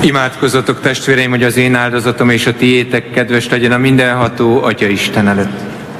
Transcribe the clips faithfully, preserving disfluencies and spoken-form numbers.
Imádkozzatok, testvéreim, hogy az én áldozatom és a tiétek kedves legyen a mindenható Atya Isten előtt.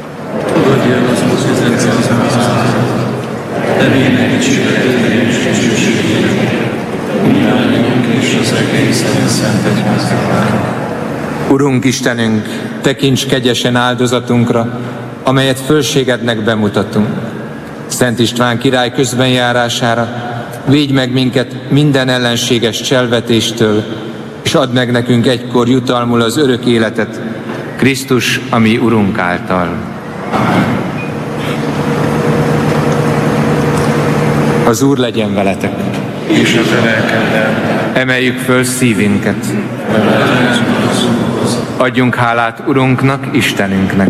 Urunk Istenünk, tekints kegyesen áldozatunkra, amelyet fölségednek bemutatunk. Szent István király közbenjárására védj meg minket minden ellenséges cselvetéstől, és add meg nekünk egykor jutalmul az örök életet, Krisztus, a mi Urunk által. Az Úr legyen veletek. És az lelkeddel. Emeljük föl szívünket. Adjunk hálát Urunknak, Istenünknek.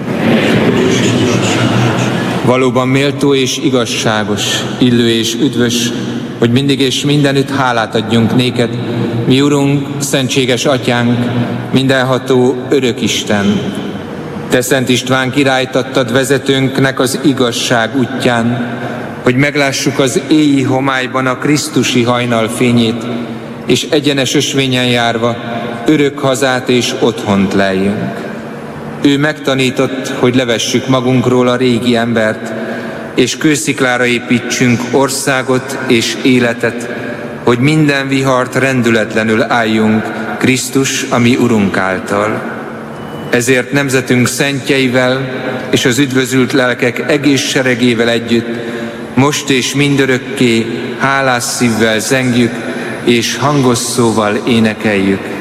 Valóban méltó és igazságos, illő és üdvös, hogy mindig és mindenütt hálát adjunk néked, mi Urunk, szentséges Atyánk, mindenható örök Isten. Te, Szent István királyt adtad vezetőnknek az igazság útján, hogy meglássuk az éji homályban a krisztusi hajnal fényét, és egyenes ösvényen járva örök hazát és otthont leljünk. Ő megtanított, hogy levessük magunkról a régi embert, és kősziklára építsünk országot és életet, hogy minden vihart rendületlenül álljunk Krisztus, a mi Urunk által. Ezért nemzetünk szentjeivel és az üdvözült lelkek egész seregével együtt most és mindörökké hálás szívvel zengjük, és hangos szóval énekeljük.